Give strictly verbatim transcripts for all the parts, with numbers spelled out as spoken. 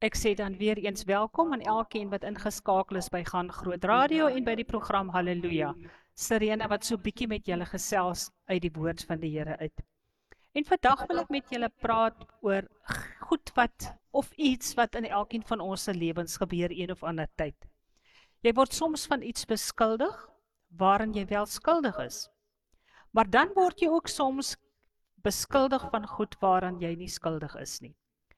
Ek sê dan weer eens welkom aan elkeen wat ingeskakel is by Gaan Groot Radio en by die program Halleluja. Sirene wat so bietjie met julle gesels uit die woord van die Here uit. En vandag wil ek met julle praat oor goed wat of iets wat in elkeen van ons se lewens gebeur een of ander tyd. Jy word soms van iets beskuldig waarin jy wel skuldig is. Maar dan word jy ook soms beskuldig van goed waaraan jy nie skuldig is nie.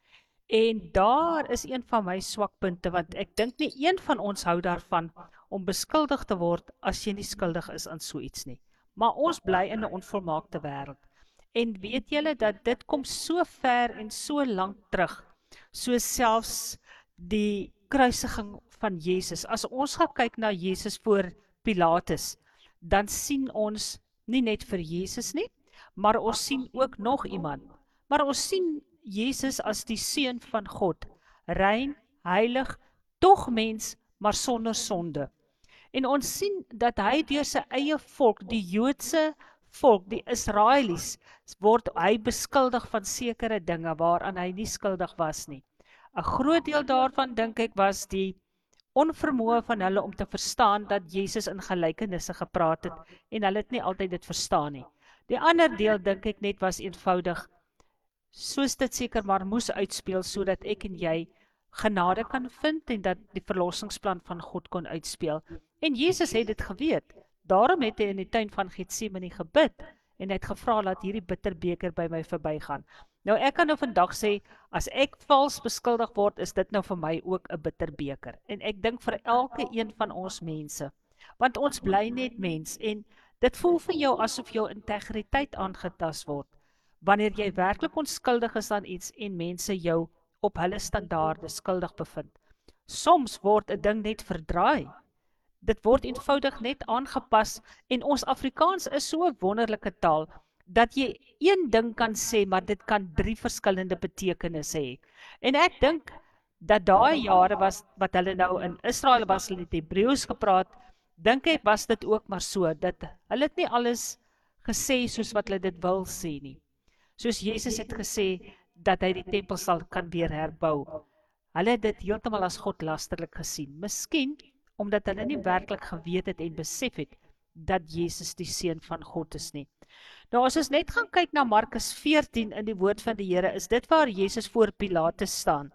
En daar is een van my swakpunte, want ek dink nie een van ons hou daarvan om beskuldig te word as jy nie skuldig is aan so iets nie. Maar ons bly in 'n onvolmaakte wêreld. En weet julle dat dit kom so ver en so lank terug, so selfs die kruisiging van Jesus. As ons gaan kyk na Jesus voor Pilatus, dan sien ons nie net vir Jesus nie, maar ons sien ook nog iemand. Maar ons sien Jesus as die Seun van God, rein, heilig, tog mens, maar sonder sonde. En ons sien dat hy deur sy eie volk, die Joodse volk, die Israelies, word hy beskuldig van sekere dinge waaraan hy nie skuldig was nie. 'n Groot deel daarvan, dink ek, was die onvermoë van hulle om te verstaan dat Jesus in gelykenisse gepraat het, en hulle het nie altyd dit verstaan nie. Die ander deel, dink ek net, was eenvoudig, soos dit seker maar moes uitspeel, sodat ek en jy genade kan vind, en dat die verlossingsplan van God kon uitspeel. En Jesus het dit geweet, daarom het hy in die tuin van Getsemane gebid, en hy het gevra, laat hierdie bitterbeker by my verbygaan. Nou ek kan nou vandag sê, as ek vals beskuldig word, is dit nou vir my ook 'n bitterbeker, en ek dink vir elke een van ons mense, want ons bly net mens, en dit voel vir jou asof jou integriteit aangetast word, wanneer jy werklik onskuldig is aan iets en mense jou op hulle standaarde skuldig bevind. Soms word 'n ding net verdraai. Dit word eenvoudig net aangepas, en ons Afrikaans is so 'n wonderlike taal, dat jy een ding kan sê, maar dit kan drie verskillende betekenisse hê. En ek dink dat daai jare was, wat hulle nou in Israel was, hulle het Hebreëus gepraat, dink ek was dit ook maar so, dat hulle het nie alles gesê soos wat hulle dit wil sê nie. Soos Jesus het gesê, dat hy die tempel sal kan weer herbou. Hulle het dit heeltemal as godlasterlik gesien. Miskien, omdat hulle nie werklik geweet het en besef het, dat Jesus die Seun van God is nie. Nou as ons net gaan kyk na Markus veertien in die woord van die Here, is dit waar Jesus voor Pilatus staan.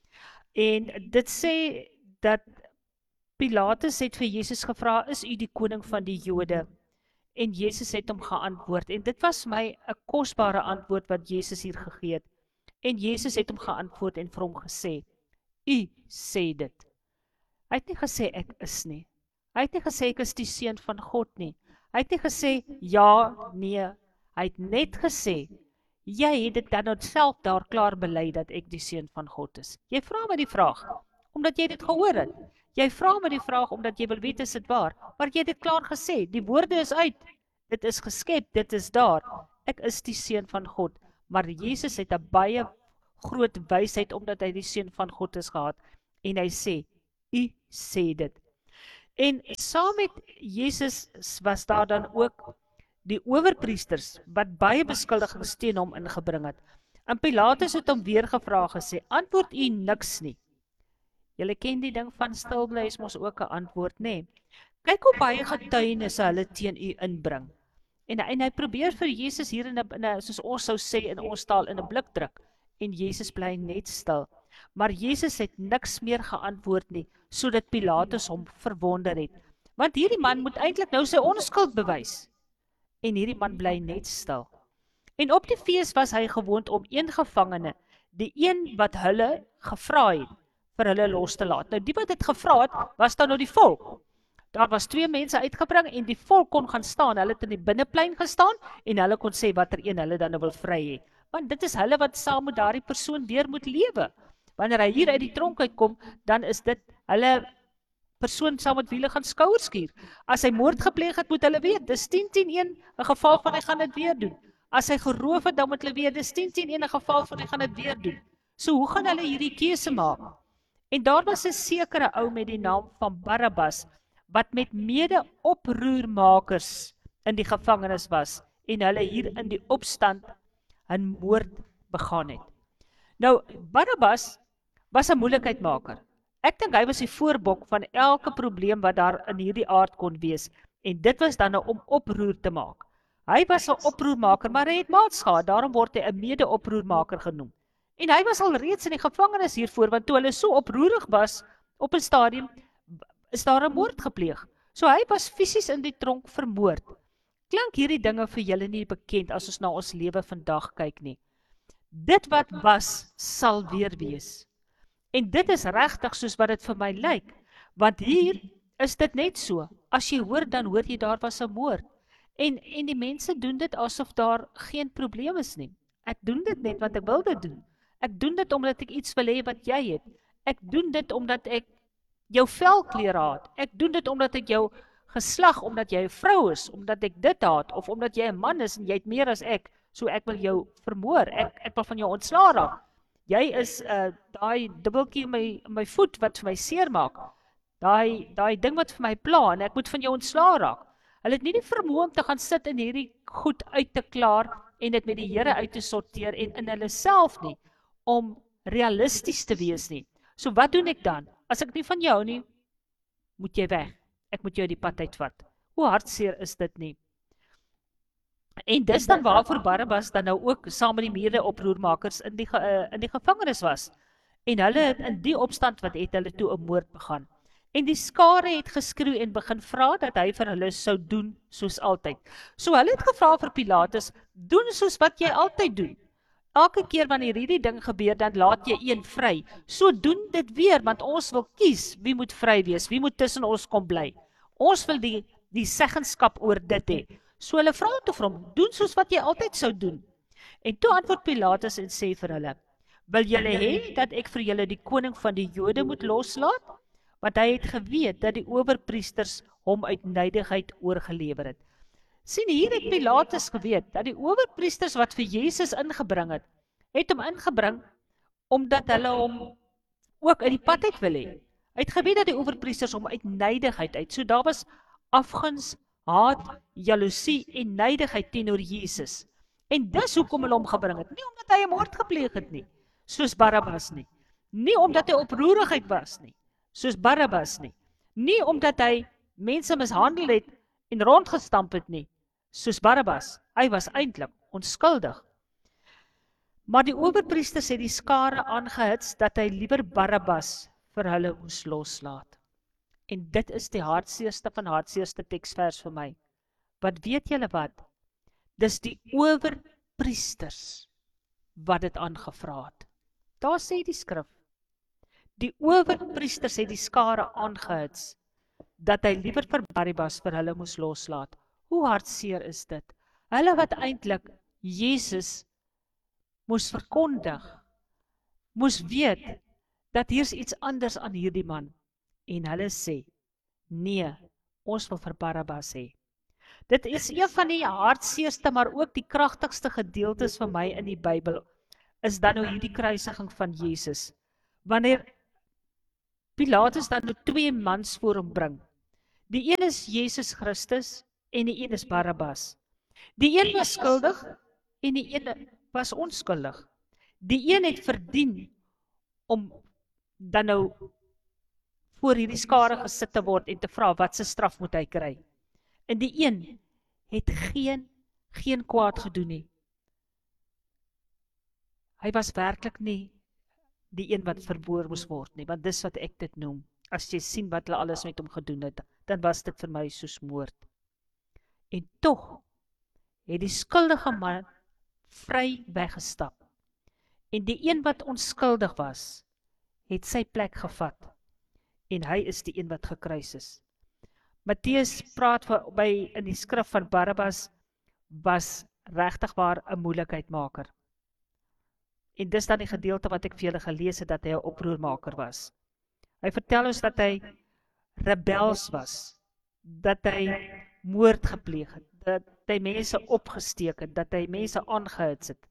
En dit sê, dat Pilatus het vir Jesus gevra, is u die koning van die Jode? En Jesus het hom geantwoord, en dit was my 'n kosbare antwoord wat Jesus hier gegee het. En Jesus het hom geantwoord en vir hom gesê, u sê dit. Hy het nie gesê ek is nie. Hy het nie gesê ek is die Seun van God nie. Hy het nie gesê ja, nee. Hy het net gesê, jy het dit dan nou self daar klaar bely dat ek die Seun van God is. Jy vra my die vraag, omdat jy dit gehoor het. Jy vra my die vraag, omdat jy wil weet is dit waar. Maar jy het dit klaar gesê, die woorde is uit. Dit is geskep, dit is daar. Ek is die Seun van God. Maar Jesus het 'n baie groot wysheid, omdat hy die Seun van God is gehad. En hy sê, u sê dit. En saam met Jesus was daar dan ook die owerpriesters, wat baie beskuldigings teen hom ingebring het. En Pilatus het hom weer gevra gesê, antwoord u niks nie. Julle ken die ding van stil bly is mos ook 'n antwoord, nê? Kyk hoe baie getuienisse hulle teen u inbring. En, en hy probeer vir Jesus hier in 'n, in 'n, soos ons sou sê in ons taal, in 'n blik druk. En Jesus bly net stil. Maar Jesus het niks meer geantwoord nie, sodat Pilatus hom verwonder het. Want hierdie man moet eintlik nou sy onskuld bewys. En hierdie man bly net stil. En op die fees was hy gewoond om een gevangene, die een wat hulle gevra het, vir hulle los te laat. Nou die wat het gevra het, was dan nou die volk. Daar was twee mense uitgebring en die volk kon gaan staan. Hulle het in die binneplein gestaan en hulle kon sê watter een hulle dan nou wil vry hê. Want dit is hulle wat saam met daardie persoon weer moet lewe. Wanneer hy hier uit die tronk uitkom, dan is dit hulle persoon saam met wie hulle gaan skouers skuur. As hy moord gepleeg het, moet hulle weet, dis tien teen een 'n geval van hy gaan dit weer doen. As hy geroof het, dan moet hulle weet, dis tien teen een 'n geval van hy gaan dit weer doen. So hoe gaan hulle hierdie keuse maak? En daar was 'n sekere ou met die naam van Barabbas, wat met mede-oproermakers in die gevangenis was, en hulle hier in die opstand 'n moord begaan het. Nou, Barabbas was 'n moeilikheidmaker. Ek dink hy was die voorbok van elke probleem wat daar in hierdie aard kon wees. En dit was dan nou om oproer te maak. Hy was 'n oproermaker, maar hy het maats gehad, daarom word hy 'n mede-oproermaker genoem. En hy was al reeds in die gevangenis hiervoor, want toe hulle so oproerig was op 'n stadium, is daar 'n moord gepleeg. So hy was fisies in die tronk vermoord. Klink hierdie dinge vir julle nie bekend as ons na ons lewe vandag kyk nie? Dit wat was, sal weer wees. En dit is regtig soos wat dit vir my lyk, want hier is dit net so. As jy hoor, dan hoor jy daar was 'n moord. En, en die mense doen dit asof daar geen probleem is nie. Ek doen dit net want ek wil dit doen. Ek doen dit omdat ek iets wil hê wat jy het. Ek doen dit omdat ek jou velkleur haat. Ek doen dit omdat ek jou geslag, omdat jy 'n vrou is, omdat ek dit haat, of omdat jy 'n man is en jy het meer as ek, so ek wil jou vermoor. Ek, ek wil van jou ontslaa raak. Jy is uh, daai dubbeltjie in my, in my voet wat vir my seer maak. Daai, daai ding wat vir my pla en ek moet van jou ontslaa raak. Hulle het nie die vermoë om te gaan sit en hierdie goed uit te klaar en dit met die Here uit te sorteer en in hulle self nie, om realisties te wees nie. So wat doen ek dan? As ek nie van jou nie, moet jy weg. Ek moet jou die pad uitvat. Hoe hartseer is dit nie? En dis dan waarvoor Barabbas dan nou ook saam met die mede-oproermakers in die, uh, in die gevangenis was. En hulle het in die opstand wat het hulle toe 'n moord begaan. En die skare het geskreeu en begin vra dat hy vir hulle sou doen soos altyd. So hulle het gevra vir Pilatus, doen soos wat jy altyd doen. Elke keer wanneer hierdie ding gebeur, dan laat jy een vry. So doen dit weer, want ons wil kies wie moet vry wees, wie moet tussen ons kom bly. Ons wil die, die seggenskap oor dit hê. So hulle vra toe vir hom, doen soos wat jy altyd sou doen. En toe antwoord Pilatus en sê vir hulle, wil julle hê dat ek vir julle die koning van die Jode moet loslaat? Want hy het geweet dat die owerpriesters hom uit nydigheid oorgelewer het. Sien, hier het Pilatus geweet dat die owerpriesters wat vir Jesus ingebring het, het hom ingebring omdat hulle hom ook uit die pad uit wil hê. Hy het geweet dat die owerpriesters hom uit nydigheid uit, so daar was afguns, haat, jaloesie en nydigheid teenoor Jesus. En dis hoekom hulle hom gebring het, nie omdat hy 'n moord gepleeg het nie, soos Barabbas nie, nie omdat hy oproerigheid was nie, soos Barabbas nie, nie omdat hy mense mishandel het en rondgestamp het nie, soos Barabbas. Hy was eintlik onskuldig. Maar die owerpriesters het die skare aangehits dat hy liewer Barabbas vir hulle moes loslaat. En dit is die hartseerste van hartseerste teksvers vir my. Wat weet julle wat? Dis die owerpriesters wat dit aangevra het. Daar sê die skrif. Die owerpriesters het die skare aangehits dat hy liewer vir Barabbas vir hulle moes loslaat. Hoe hartseer is dit? Hulle wat eintlik Jesus moes verkondig, moes weet dat hier's iets anders aan hierdie man. En hulle sê, nee, ons wil vir Barabbas hê. Dit is een van die hartseerste, maar ook die kragtigste gedeeltes van my in die Bybel, is dan nou hierdie kruisiging van Jesus. Wanneer Pilatus dan nou twee mans voor hom bring. Die een is Jesus Christus en die een is Barabbas. Die een was skuldig en die een was onskuldig. Die een het verdien om dan nou voor hierdie skare gesit te word en te vra wat se straf moet hy kry. En die een het geen, geen kwaad gedoen nie. Hy was werklik nie die een wat verboor moes word nie, want dis wat ek dit noem. As jy sien wat hulle alles met hom gedoen het, dan was dit vir my soos moord. En tog het die skuldige man vry weggestap. En die een wat onskuldig was, het sy plek gevat. En hy is die een wat gekruis is. Matteus praat by in die skrif van Barabbas was regtig waar 'n moeilikheidmaker. En dis dan die gedeelte wat ek vir julle gelees het, dat hy 'n oproermaker was. Hy vertel ons dat hy rebels was, dat hy moord gepleeg het, dat hy mense opgesteek het, dat hy mense aangehits het.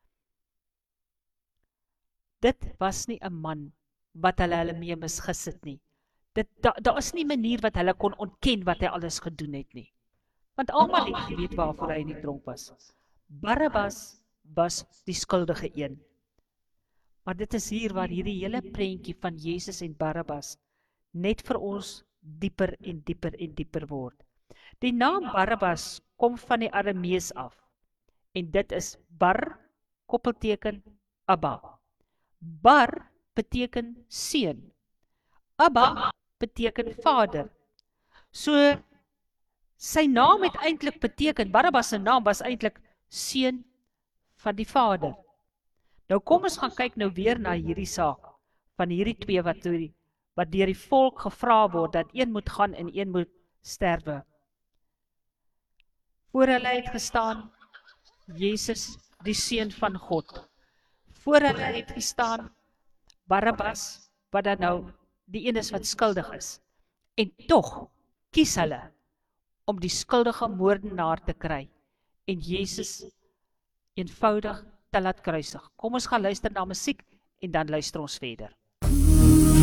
Dit was nie 'n man wat hulle hulle mee misgis het nie. Dit, daar da is nie 'n manier wat hulle kon ontken wat hy alles gedoen het nie. Want almal het geweet waarvoor hy in die tronk was. Barabbas was die skuldige een. Maar dit is hier waar hierdie hele prentjie van Jesus en Barabbas net vir ons dieper en dieper en dieper word. Die naam Barabbas kom van die Aramees af en dit is bar, koppelteken, Abba. Bar beteken seun. Abba beteken vader. So, sy naam het eintlik beteken, Barabbas se naam was eintlik seun van die vader. Nou kom ons gaan kyk nou weer na hierdie saak, van hierdie twee wat deur die, wat deur die volk gevra word, dat een moet gaan en een moet sterwe. Voor hulle het gestaan, Jesus, die seun van God. Voor hulle het gestaan, Barabbas, wat dan nou die een is wat skuldig is. En tog kies hulle om die skuldige moordenaar te kry en Jesus eenvoudig te laat kruisig. Kom ons gaan luister na musiek en dan luister ons verder.